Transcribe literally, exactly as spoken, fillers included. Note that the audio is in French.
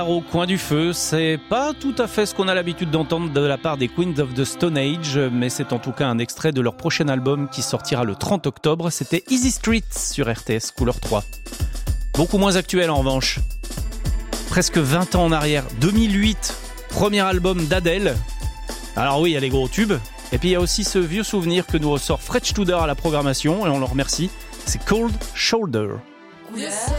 Au coin du feu, c'est pas tout à fait ce qu'on a l'habitude d'entendre de la part des Queens of the Stone Age, mais c'est en tout cas un extrait de leur prochain album qui sortira le trente octobre. C'était Easy Street sur R T S Couleur trois. Beaucoup moins actuel en revanche. Presque vingt ans en arrière, deux mille huit, premier album d'Adèle. Alors oui, il y a les gros tubes, et puis il y a aussi ce vieux souvenir que nous ressort Fred Studer à la programmation, et on le remercie, c'est Cold Shoulder. Yeah.